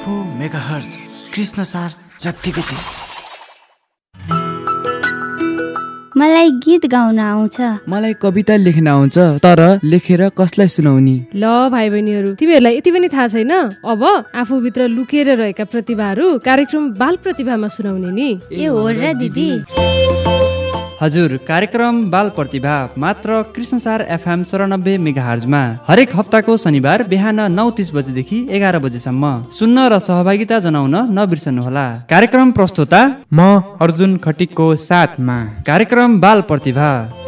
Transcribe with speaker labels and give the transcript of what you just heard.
Speaker 1: 107.4 megahertz Krishna सार जत्तिकै तेज।
Speaker 2: मलाई गीत गाउन आउँछ।
Speaker 3: मलाई कविता लेख्न आउँछ, तर लेखेर कसलाई सुनाउने?
Speaker 4: ल भाइ बहिनीहरू, तिमीहरूलाई यति पनि थाहा छैन? अब आफूभित्र लुकेर रहेका प्रतिभाहरू कार्यक्रम बाल प्रतिभामा सुनाउने नि।
Speaker 2: ए हो र दिदी।
Speaker 5: हजुर, कार्यक्रम बाल प्रतिभा मात्र कृष्णसार एफएम 94 मेगाहर्जमा हरेक हप्ताको शनिबार बिहान 9:30 बजेदेखि 11 बजेसम्म सुन्न र सहभागिता जनाउन नबिर्सनुहोला। कार्यक्रम प्रस्तुता
Speaker 6: म अर्जुन खटिकको साथमा
Speaker 5: कार्यक्रम बाल प्रतिभा।